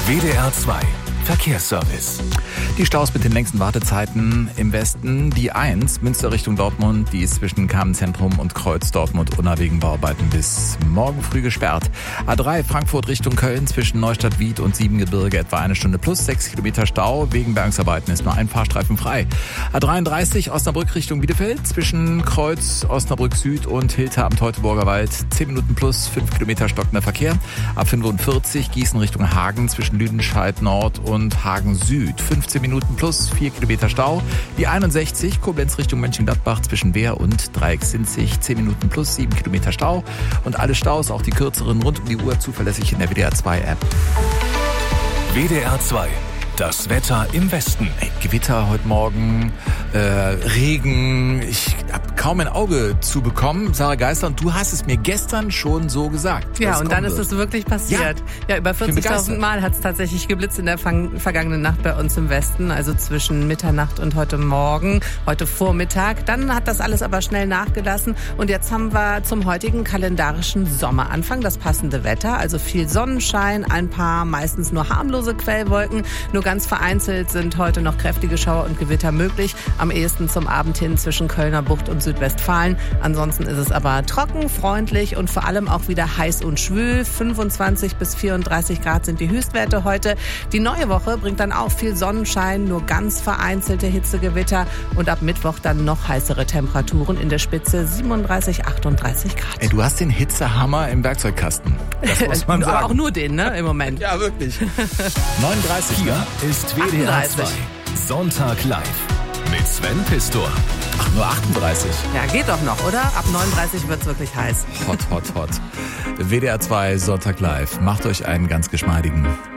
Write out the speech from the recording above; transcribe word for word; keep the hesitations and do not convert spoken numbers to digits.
W D R zwei Verkehrsservice. Die Staus mit den längsten Wartezeiten im Westen. Die eins, Münster Richtung Dortmund, die ist zwischen Kamenszentrum und Kreuz Dortmund unter wegen Bauarbeiten bis morgen früh gesperrt. A drei, Frankfurt Richtung Köln zwischen Neustadt-Wied und Siebengebirge etwa eine Stunde plus sechs Kilometer Stau. Wegen Bergungsarbeiten ist nur ein Fahrstreifen frei. A dreiunddreißig, Osnabrück Richtung Bielefeld zwischen Kreuz Osnabrück Süd und Hilter am Teutoburger Wald zehn Minuten plus fünf Kilometer stockender Verkehr. A fünfundvierzig, Gießen Richtung Hagen zwischen Lüdenscheid Nord und und Hagen Süd. fünfzehn Minuten plus vier Kilometer Stau. Die einundsechzig, Koblenz Richtung Mönchengladbach zwischen Wehr und Dreiecksinzig. zehn Minuten plus sieben Kilometer Stau. Und alle Staus, auch die kürzeren, rund um die Uhr zuverlässig in der W D R zwei App. W D R zwei. Das Wetter im Westen. Ey, Gewitter heute Morgen, äh, Regen. Ich habe kaum ein Auge zu bekommen. Sarah Geister, und du hast es mir gestern schon so gesagt. Ja, und dann wird. ist es wirklich passiert. Ja, ja über vierzigtausend Mal hat es tatsächlich geblitzt in der fang- vergangenen Nacht bei uns im Westen. Also zwischen Mitternacht und heute Morgen, heute Vormittag. Dann hat das alles aber schnell nachgelassen. Und jetzt haben wir zum heutigen kalendarischen Sommeranfang das passende Wetter. Also viel Sonnenschein, ein paar meistens nur harmlose Quellwolken. Nur ganz vereinzelt sind heute noch kräftige Schauer und Gewitter möglich. Am ehesten zum Abend hin zwischen Kölner Bucht und Südwestfalen. Ansonsten ist es aber trocken, freundlich und vor allem auch wieder heiß und schwül. fünfundzwanzig bis vierunddreißig Grad sind die Höchstwerte heute. Die neue Woche bringt dann auch viel Sonnenschein, nur ganz vereinzelte Hitzegewitter und ab Mittwoch dann noch heißere Temperaturen in der Spitze siebenunddreißig, achtunddreißig Grad. Ey, du hast den Hitzehammer im Werkzeugkasten. Das muss man sagen. Auch nur den, ne, im Moment. Ja, wirklich. neununddreißig, Hier ne? ist W D R zwei. Sonntag live mit Sven Pistor. Ach, nur achtunddreißig. Ja, geht doch noch, oder? Ab neununddreißig wird's wirklich heiß. Hot, hot, hot. W D R zwei Sonntag live. Macht euch einen ganz geschmeidigen.